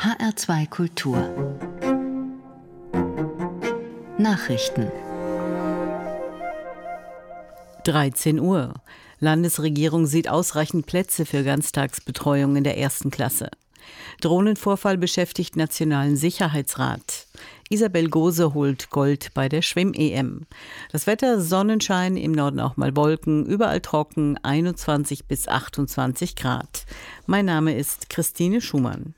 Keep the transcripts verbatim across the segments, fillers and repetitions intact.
H R zwei Kultur Nachrichten. dreizehn Uhr. Landesregierung sieht ausreichend Plätze für Ganztagsbetreuung in der ersten Klasse. Drohnenvorfall beschäftigt Nationalen Sicherheitsrat. Isabel Gose holt Gold bei der Schwimm-E M. Das Wetter: Sonnenschein, im Norden auch mal Wolken, überall trocken, einundzwanzig bis achtundzwanzig Grad. Mein Name ist Christine Schumann.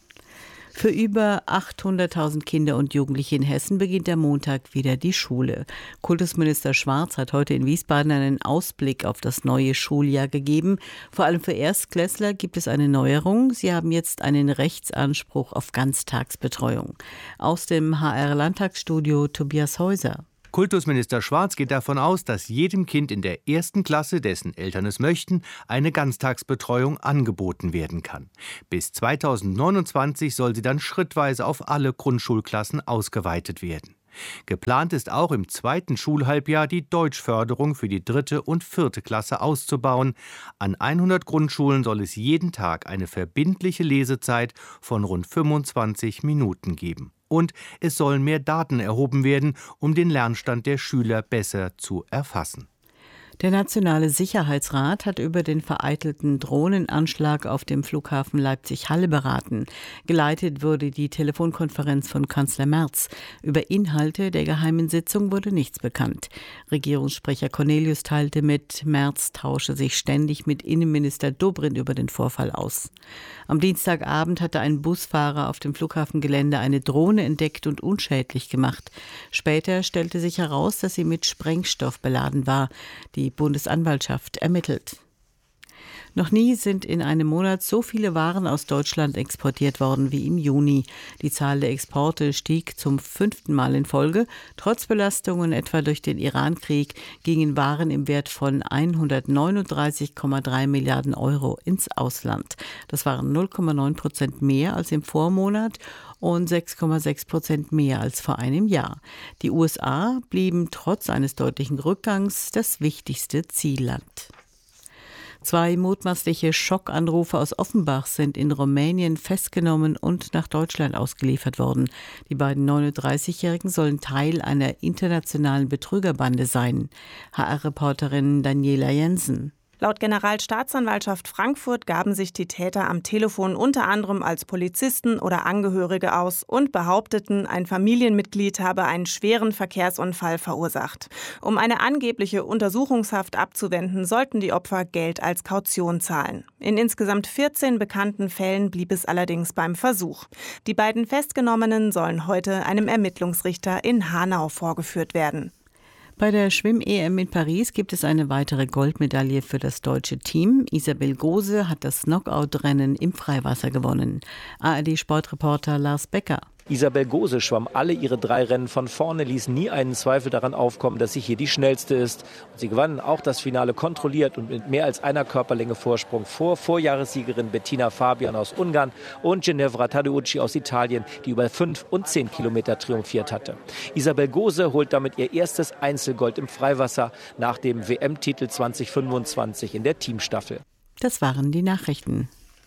Für über achthunderttausend Kinder und Jugendliche in Hessen beginnt am Montag wieder die Schule. Kultusminister Schwarz hat heute in Wiesbaden einen Ausblick auf das neue Schuljahr gegeben. Vor allem für Erstklässler gibt es eine Neuerung. Sie haben jetzt einen Rechtsanspruch auf Ganztagsbetreuung. Aus dem H R-Landtagsstudio Tobias Häuser. Kultusminister Schwarz geht davon aus, dass jedem Kind in der ersten Klasse, dessen Eltern es möchten, eine Ganztagsbetreuung angeboten werden kann. Bis zweitausendneunundzwanzig soll sie dann schrittweise auf alle Grundschulklassen ausgeweitet werden. Geplant ist auch, im zweiten Schulhalbjahr die Deutschförderung für die dritte und vierte Klasse auszubauen. An hundert Grundschulen soll es jeden Tag eine verbindliche Lesezeit von rund fünfundzwanzig Minuten geben. Und es sollen mehr Daten erhoben werden, um den Lernstand der Schüler besser zu erfassen. Der Nationale Sicherheitsrat hat über den vereitelten Drohnenanschlag auf dem Flughafen Leipzig-Halle beraten. Geleitet wurde die Telefonkonferenz von Kanzler Merz. Über Inhalte der geheimen Sitzung wurde nichts bekannt. Regierungssprecher Cornelius teilte mit, Merz tausche sich ständig mit Innenminister Dobrindt über den Vorfall aus. Am Dienstagabend hatte ein Busfahrer auf dem Flughafengelände eine Drohne entdeckt und unschädlich gemacht. Später stellte sich heraus, dass sie mit Sprengstoff beladen war. Die Bundesanwaltschaft ermittelt. Noch nie sind in einem Monat so viele Waren aus Deutschland exportiert worden wie im Juni. Die Zahl der Exporte stieg zum fünften Mal in Folge. Trotz Belastungen etwa durch den Iran-Krieg gingen Waren im Wert von hundertneununddreißig Komma drei Milliarden Euro ins Ausland. Das waren null Komma neun Prozent mehr als im Vormonat und sechs Komma sechs Prozent mehr als vor einem Jahr. Die U S A blieben trotz eines deutlichen Rückgangs das wichtigste Zielland. Zwei mutmaßliche Schockanrufer aus Offenbach sind in Rumänien festgenommen und nach Deutschland ausgeliefert worden. Die beiden neununddreißigjährigen sollen Teil einer internationalen Betrügerbande sein. H R-Reporterin Daniela Jensen. Laut Generalstaatsanwaltschaft Frankfurt gaben sich die Täter am Telefon unter anderem als Polizisten oder Angehörige aus und behaupteten, ein Familienmitglied habe einen schweren Verkehrsunfall verursacht. Um eine angebliche Untersuchungshaft abzuwenden, sollten die Opfer Geld als Kaution zahlen. In insgesamt vierzehn bekannten Fällen blieb es allerdings beim Versuch. Die beiden Festgenommenen sollen heute einem Ermittlungsrichter in Hanau vorgeführt werden. Bei der Schwimm-E M in Paris gibt es eine weitere Goldmedaille für das deutsche Team. Isabel Gose hat das Knockout-Rennen im Freiwasser gewonnen. A R D-Sportreporter Lars Becker. Isabel Gose schwamm alle ihre drei Rennen von vorne, ließ nie einen Zweifel daran aufkommen, dass sie hier die schnellste ist. Und sie gewann auch das Finale kontrolliert und mit mehr als einer Körperlänge Vorsprung vor Vorjahressiegerin Bettina Fabian aus Ungarn und Ginevra Tadeucci aus Italien, die über fünf und zehn Kilometer triumphiert hatte. Isabel Gose holt damit ihr erstes Einzelgold im Freiwasser nach dem W M-Titel zwanzig fünfundzwanzig in der Teamstaffel. Das waren die Nachrichten.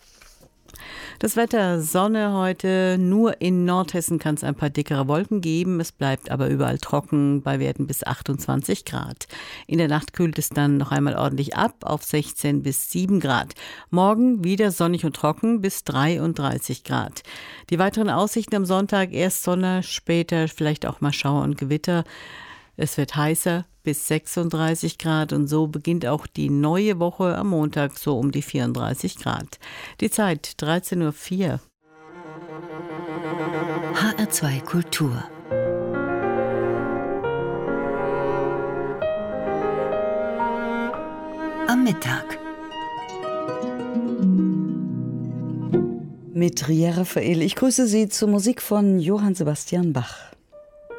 Das Wetter: Sonne heute, nur in Nordhessen kann es ein paar dickere Wolken geben. Es bleibt aber überall trocken, bei Werten bis achtundzwanzig Grad. In der Nacht kühlt es dann noch einmal ordentlich ab auf sechzehn bis sieben Grad. Morgen wieder sonnig und trocken bis dreiunddreißig Grad. Die weiteren Aussichten am Sonntag: erst Sonne, später vielleicht auch mal Schauer und Gewitter. Es wird heißer bis sechsunddreißig Grad und so beginnt auch die neue Woche am Montag so um die vierunddreißig Grad. Die Zeit dreizehn Uhr vier. H R zwei Kultur am Mittag. Mit Ria Raphael. Ich grüße Sie zur Musik von Johann Sebastian Bach.